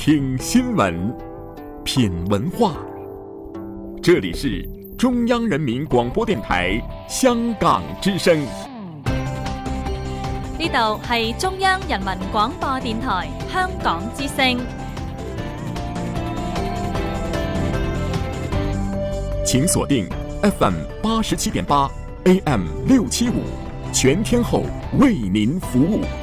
听新闻，品文化。这里是中央人民廣播電台香港之聲。 呢度係中央人民廣播電台香港之聲。 請鎖定 FM 87.8 AM 675，全天候為您服務。